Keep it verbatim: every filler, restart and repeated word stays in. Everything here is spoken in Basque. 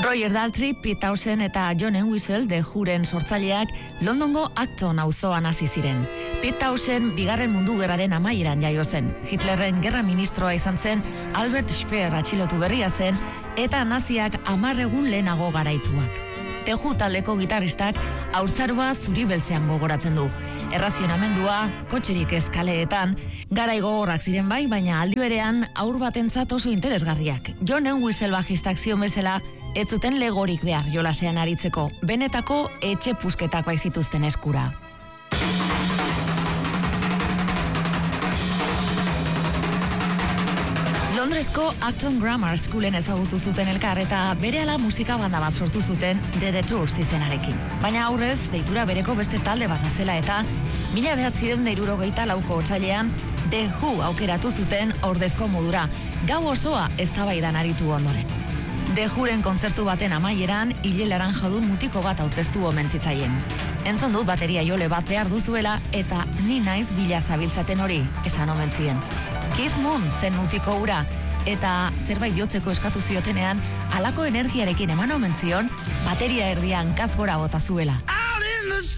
Roger Daltrey, Pete Townshend eta John Entwistle The Whoren sortzaileak Londongo Acton auzoan hasi ziren. Pete Townshend bigarren mundu gerraren amaieran jaio zen. Hitlerren gerra ministroa izan zen, Albert Speer atxilotu berria zen, eta naziak hamar egun lehenago garaituak. The Who taldeko gitarristak haurtzaroa zuri beltzean gogoratzen du. Errazionamendua, kotxerik ez kaleetan, garai gogorrak ziren bai, baina aldi berean haur batentzat oso interesgarriak. John Entwistle bajistak zion bezala, ez zuten legorik behar jolasean aritzeko, benetako etxe pusketak baizituzten eskura. Londresko Acton Grammar Schoolen ezagutu zuten elkar eta berehala musika banda bat sortu zuten The Detours izenarekin. Baina aurrez, deitura bereko beste talde bat azela eta mila bederatziehun eta hirurogeita lauko otsailean The Who aukeratu zuten ordezko modura, gau osoa eztabaidan aritu ondoren. The Whoren kontzertu baten amaieran, hile laranjadun mutiko bat aurkeztu omen zitzaien. Entzun dut bateria jole bat behar duzuela eta ni naiz bila zabiltzaten hori, esan omen zien. Keith Moon zen mutiko ura, eta zerbait jotzeko eskatu ziotenean, halako energiarekin eman omen zion, bateria erdian kaz gora bota zuela.